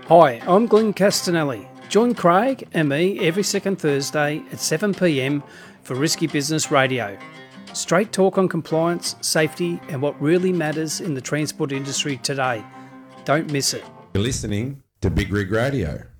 Hi, I'm Glenn Castanelli. Join Craig and me every second Thursday at 7 p.m. for Risky Business Radio. Straight talk on compliance, safety, and what really matters in the transport industry today. Don't miss it. You're listening to Big Rig Radio.